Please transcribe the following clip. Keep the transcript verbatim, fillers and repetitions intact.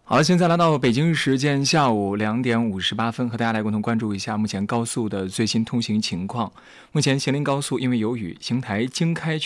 好，现在来到北京时间下午两点五十八分，和大家来共同关注一下目前高速的最新通行情况。目前咸宁高速因为有雨，邢台经开